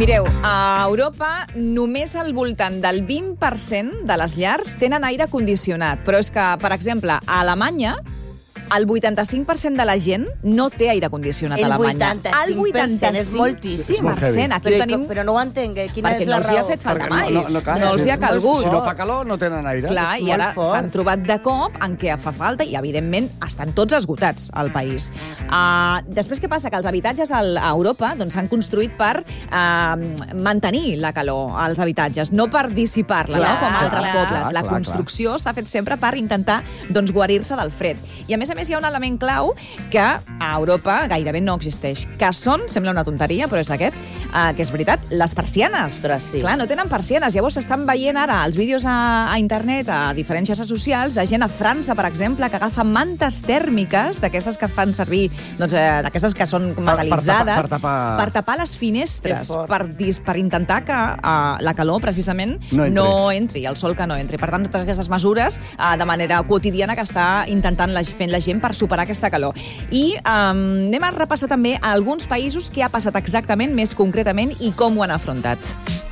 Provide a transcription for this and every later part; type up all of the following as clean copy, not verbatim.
Mireu, a Europa només al voltant del 20% de les llars tenen aire condicionat. Però és que, per exemple, a Alemanya, el 85% de la gent no té aire condicionat a Alemanya. El 85% és moltíssim. Aquí ho tenim... Però no ho entenc, quina perquè és la no els hi ha raó? fet falta mai. No els hi ha calgut. Si no fa calor, no tenen aire. Clar, i ara fort. s'han trobat de cop en què fa falta i, evidentment, estan tots esgotats al país. Després, què passa? Que els habitatges a Europa s'han construït per mantenir la calor als habitatges, no per dissipar-la, no? Com a altres pobles. La construcció s'ha fet sempre per intentar guarir-se del fred. I, a més, hi ha un element clau que a Europa gairebé no existeix, que són, sembla una tonteria, però és aquest, que és veritat, les persianes. Sí. Clar, no tenen persianes. Llavors s'estan veient ara els vídeos a internet, a diferents xarxes socials, de gent a França, per exemple, que agafa mantes tèrmiques, d'aquestes que fan servir, d'aquestes que són metalitzades, per tapar les finestres, per intentar que la calor, precisament, no entri, el sol que no entri. Per tant, totes aquestes mesures, de manera quotidiana, que està intentant fent la gent per superar aquesta calor. I anem a repassar també alguns països que ha passat exactament, més concretament, i com ho han afrontat.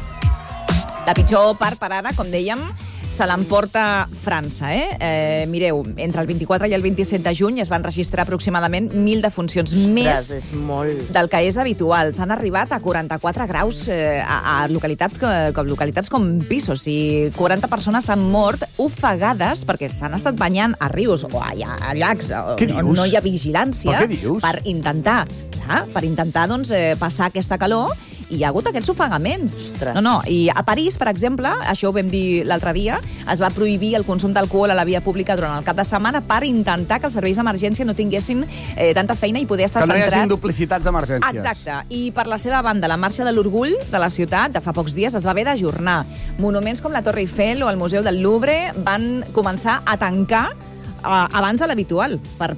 La pitjor part per ara, com dèiem, se l'emporta França. Mireu, entre el 24 i el 27 de juny es van registrar aproximadament 1.000 defuncions més del que és habitual. S'han arribat a 44 graus a localitats com Pissos, i 40 persones s'han mort ofegades perquè s'han estat banyant a rius o a llacs on no hi ha vigilància per intentar passar aquesta calor, i hi ha hagut aquests ofegaments. I a París, per exemple, això ho vam dir l'altre dia, es va prohibir el consum d'alcohol a la via pública durant el cap de setmana per intentar que els serveis d'emergència no tinguessin tanta feina i poder estar centrats... Que no hi hagin duplicitats d'emergències. Exacte. I per la seva banda, la marxa de l'orgull de la ciutat de fa pocs dies es va haver d'ajornar. Monuments com la Torre Eiffel o el Museu del Louvre van començar a tancar abans de l'habitual, per